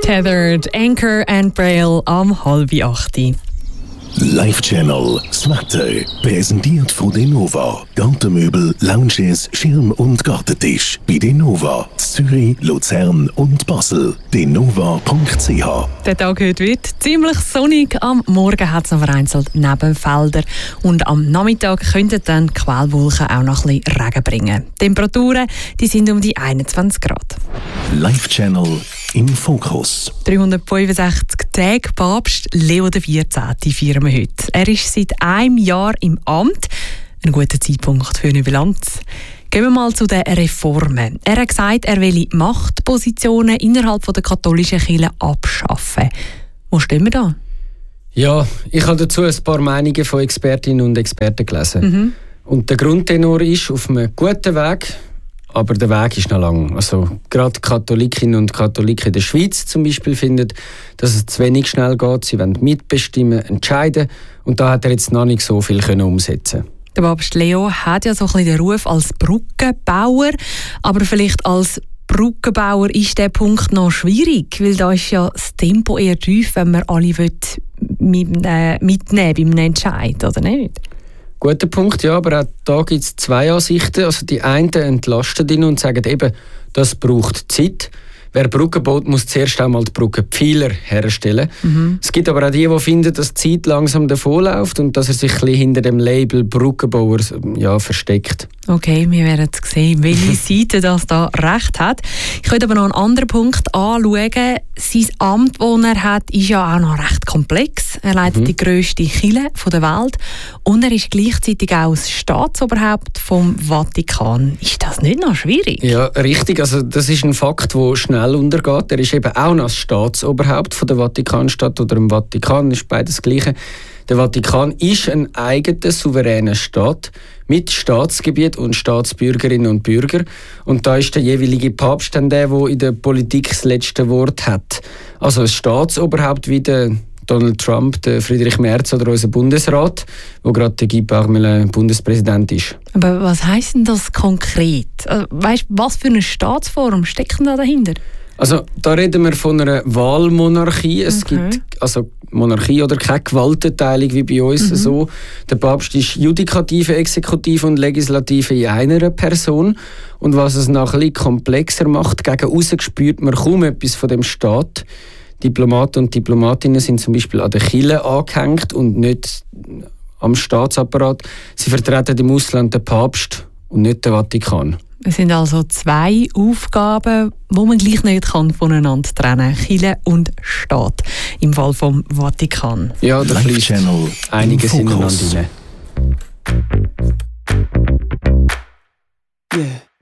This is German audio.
Tethered, Anchor and Braille am 7:30. Live Channel, das Wetter, präsentiert von Denova. Gartenmöbel, Lounges, Schirm- und Gartentisch. Bei Denova, Zürich, Luzern und Basel. Denova.ch. Der Tag heute wird ziemlich sonnig. Am Morgen hat es noch vereinzelt Nebenfelder. Und am Nachmittag könnten dann Quellwolken auch noch ein bisschen Regen bringen. Die Temperaturen die sind um die 21 Grad. Live Channel im Fokus. 365 Tage Papst Leo XIV. feiern wir heute. Er ist seit einem Jahr im Amt. Ein guter Zeitpunkt für eine Bilanz. Gehen wir mal zu den Reformen. Er hat gesagt, er will Machtpositionen innerhalb der katholischen Kirche abschaffen. Wo stehen wir da? Ja, ich habe dazu ein paar Meinungen von Expertinnen und Experten gelesen. Und der Grundtenor ist auf einem guten Weg, aber der Weg ist noch lang. Also gerade Katholikinnen und Katholiken in der Schweiz zum Beispiel finden, dass es zu wenig schnell geht. Sie wollen mitbestimmen, entscheiden. Und da hat er jetzt noch nicht so viel umsetzen können. Der Papst Leo hat ja so ein bisschen den Ruf als Brückenbauer, aber vielleicht als Brückenbauer ist der Punkt noch schwierig, weil da ist ja das Tempo eher tief, wenn man alle mitnehmen beim Entscheid, oder nicht? Guter Punkt, ja, aber auch da gibt es zwei Ansichten. Also die einen entlasten ihn und sagen eben, das braucht Zeit. Wer Brücken baut, muss zuerst einmal die Brückenpfeiler herstellen. Es gibt aber auch die finden, dass die Zeit langsam davonläuft und dass er sich ein bisschen hinter dem Label Brückenbauer versteckt. Okay, wir werden sehen, welche Seite das da recht hat. Ich könnte aber noch einen anderen Punkt anschauen. Sein Amt, das er hat, ist ja auch noch recht komplex. Er leitet die grösste Kirche der Welt und er ist gleichzeitig auch das Staatsoberhaupt vom Vatikan. Ist das nicht noch schwierig? Ja, richtig. Also das ist ein Fakt, der schnell untergeht. Er ist eben auch noch das Staatsoberhaupt von der Vatikanstadt oder im Vatikan, ist beides das Gleiche. Der Vatikan ist ein eigener, souveräner Staat mit Staatsgebiet und Staatsbürgerinnen und Bürger. Und da ist der jeweilige Papst dann der in der Politik das letzte Wort hat. Also ein Staatsoberhaupt wie der Donald Trump, der Friedrich Merz oder unser Bundesrat, wo gerade der Guy Parmelin Bundespräsident ist. Aber was heisst denn das konkret? Weißt du, was für eine Staatsform steckt denn da dahinter? Also da reden wir von einer Wahlmonarchie. Es gibt also Monarchie oder keine Gewaltenteilung wie bei uns so. Der Papst ist Judikative, Exekutive und Legislative in einer Person. Und was es noch ein bisschen komplexer macht, gegen aussen spürt man kaum etwas von dem Staat. Diplomaten und Diplomatinnen sind zum Beispiel an der Kirche angehängt und nicht am Staatsapparat. Sie vertreten im Ausland den Papst und nicht den Vatikan. Es sind also zwei Aufgaben, die man gleich nicht voneinander trennen kann. Kirche und Staat. Im Fall vom Vatikan. Ja, da fließt einiges ineinander rein. Yeah.